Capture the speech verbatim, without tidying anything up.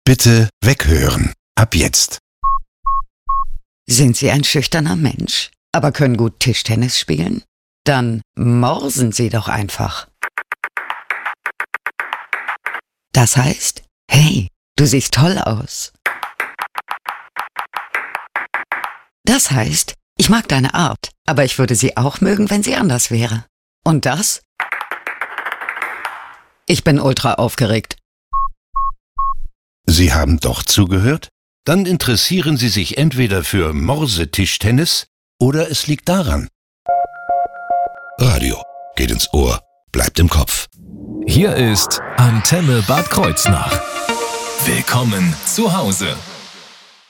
Bitte weghören. Ab jetzt. Sind Sie ein schüchterner Mensch, aber können gut Tischtennis spielen? Dann morsen Sie doch einfach. Das heißt, hey, du siehst toll aus. Das heißt, ich mag deine Art, aber ich würde sie auch mögen, wenn sie anders wäre. Und das? Ich bin ultra aufgeregt. Sie haben doch zugehört? Dann interessieren Sie sich entweder für Morsetischtennis oder es liegt daran. Radio geht ins Ohr, bleibt im Kopf. Hier ist Antenne Bad Kreuznach. Willkommen zu Hause.